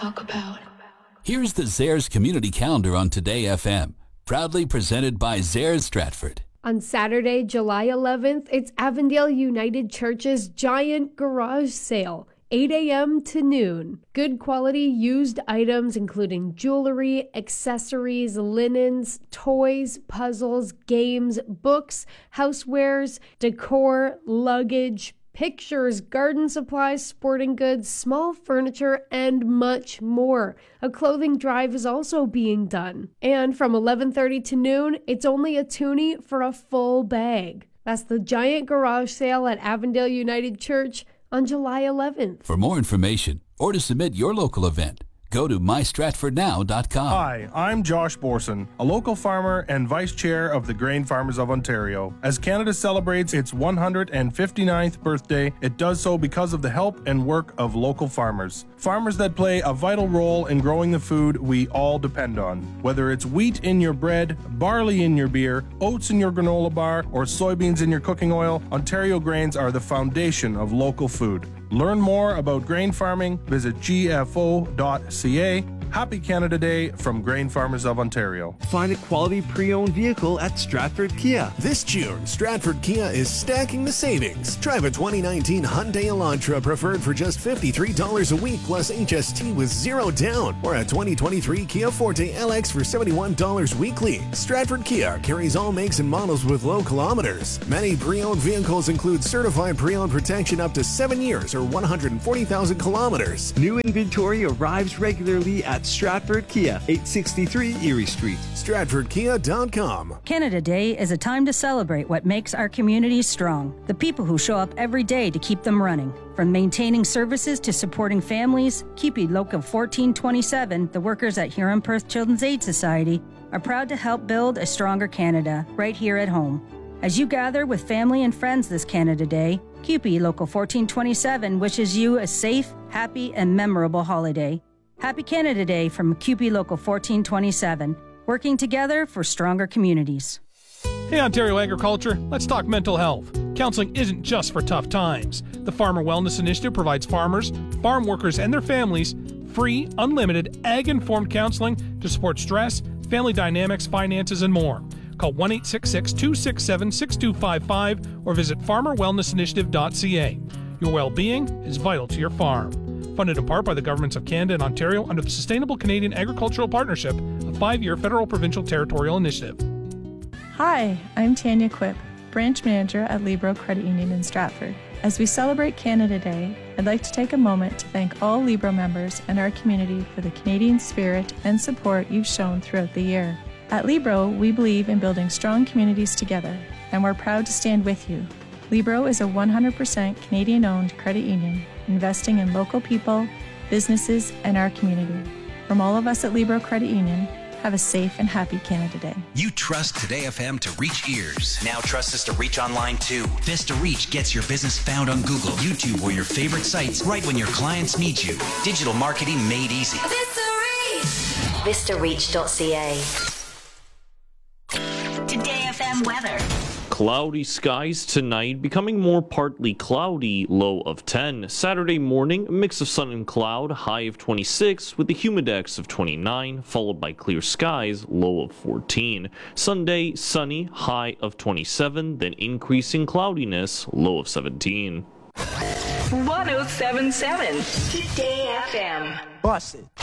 talk about. Here's the Zares Community Calendar on Today FM, proudly presented by Zares Stratford. On Saturday, July 11th, it's Avondale United Church's giant garage sale, 8 a.m. to noon. Good quality used items including jewelry, accessories, linens, toys, puzzles, games, books, housewares, decor, luggage, pictures, garden supplies, sporting goods, small furniture, and much more. A clothing drive is also being done. And from 11:30 to noon, it's only a toonie for a full bag. That's the giant garage sale at Avondale United Church on July 11th. For more information or to submit your local event, go to mystratfordnow.com. Hi, I'm Josh Borson, a local farmer and vice chair of the Grain Farmers of Ontario. As Canada celebrates its 159th birthday, it does so because of the help and work of local farmers. Farmers that play a vital role in growing the food we all depend on. Whether it's wheat in your bread, barley in your beer, oats in your granola bar, or soybeans in your cooking oil, Ontario grains are the foundation of local food. Learn more about grain farming, visit gfo.ca. Happy Canada Day from Grain Farmers of Ontario. Find a quality pre-owned vehicle at Stratford Kia. This June, Stratford Kia is stacking the savings. Drive a 2019 Hyundai Elantra preferred for just $53 a week plus HST with zero down, or a 2023 Kia Forte LX for $71 weekly. Stratford Kia carries all makes and models with low kilometers. Many pre-owned vehicles include certified pre-owned protection up to 7 years or 140,000 kilometers. New inventory arrives regularly at Stratford Kia, 863 Erie Street. StratfordKia.com. Canada Day is a time to celebrate what makes our communities strong. The people who show up every day to keep them running. From maintaining services to supporting families, CUPE Local 1427, the workers at Huron-Perth Children's Aid Society, are proud to help build a stronger Canada right here at home. As you gather with family and friends this Canada Day, CUPE Local 1427 wishes you a safe, happy, and memorable holiday. Happy Canada Day from CUPE Local 1427, working together for stronger communities. Hey Ontario Agriculture, let's talk mental health. Counseling isn't just for tough times. The Farmer Wellness Initiative provides farmers, farm workers, and their families free, unlimited, ag-informed counseling to support stress, family dynamics, finances, and more. Call 1-866-267-6255 or visit farmerwellnessinitiative.ca. Your well-being is vital to your farm. Funded in part by the governments of Canada and Ontario under the Sustainable Canadian Agricultural Partnership, a 5-year federal provincial territorial initiative. Hi, I'm Tanya Quip, branch manager at Libro Credit Union in Stratford. As we celebrate Canada Day, I'd like to take a moment to thank all Libro members and our community for the Canadian spirit and support you've shown throughout the year. At Libro, we believe in building strong communities together, and we're proud to stand with you. Libro is a 100% Canadian-owned credit union, investing in local people, businesses, and our community. From all of us at Libro Credit Union, have a safe and happy Canada Day. You trust Today FM to reach ears. Now trust us to reach online too. Vista Reach gets your business found on Google, YouTube, or your favorite sites right when your clients need you. Digital marketing made easy. Vista Reach! VistaReach.ca. Today FM weather. Cloudy skies tonight, becoming more partly cloudy, low of 10. Saturday morning, a mix of sun and cloud, high of 26, with a humidex of 29, followed by clear skies, low of 14. Sunday, sunny, high of 27, then increasing cloudiness, low of 17. 1077 Today FM. Bust it.